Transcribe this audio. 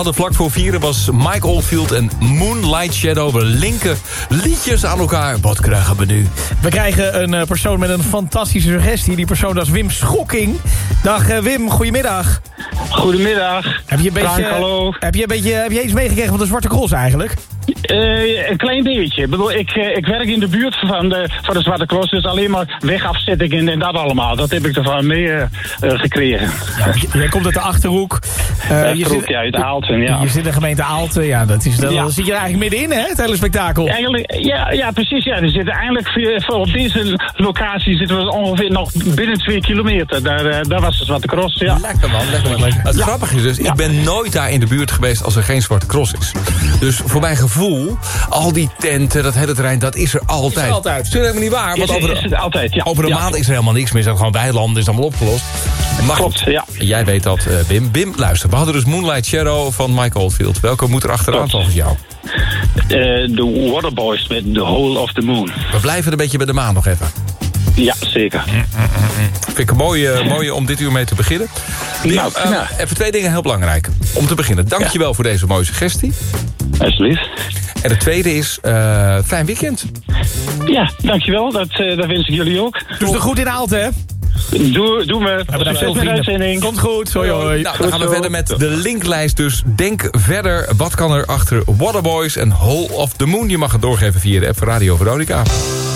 Vlak voor 4 was Mike Oldfield en Moonlight Shadow. We linken liedjes aan elkaar. Wat krijgen we nu? We krijgen een persoon met een fantastische suggestie. Die persoon dat is Wim Schokking. Dag Wim, goedemiddag. Goedemiddag. Heb je Frank, hallo. Heb je iets meegekregen van de Zwarte Cross eigenlijk? Een klein beetje. Ik bedoel, ik werk in de buurt van de Zwarte Cross, dus alleen maar wegafzetting en dat allemaal. Dat heb ik ervan mee gekregen. Ja, jij komt uit de Achterhoek. Uit Aalten, ja. Je zit in de gemeente Aalten, ja. Dan zit je er eigenlijk middenin, hè, het hele spektakel. Eigenlijk, ja, precies. Ja. Er zitten eigenlijk op deze locatie zitten we ongeveer nog binnen 2 kilometer. Daar was de Zwarte Cross, ja. Lekker man. Het grappige is dus, ik ben nooit daar in de buurt geweest als er geen Zwarte Cross is. Dus voor mijn gevoel, al die tenten, dat hele terrein, dat is er altijd. Is er altijd. Dat is helemaal niet waar. Want over een maand is er helemaal niks meer. Is gewoon weiland, is allemaal opgelost. Maar klopt, ja. Jij weet dat, Wim. Wim, luister. We hadden dus Moonlight Shadow van Mike Oldfield. Welke moet er achteraan volgens jou? De Waterboys met The Hole of the Moon. We blijven een beetje bij de maan nog even. Ja, zeker. Vind ik een mooie om dit uur mee te beginnen. Wim, even 2 dingen heel belangrijk. Om te beginnen, dankjewel voor deze mooie suggestie. Alsjeblieft. En de tweede is, fijn weekend. Ja, dankjewel. Dat wens ik jullie ook. Doe het goed in Aalten, hè? Doe me. We hebben veel uitzending. Komt goed. Hoi, hoi. Nou, dan gaan we verder met de linklijst. Dus denk verder. Wat kan er achter Waterboys en Hole of the Moon? Je mag het doorgeven via de app van Radio Veronica.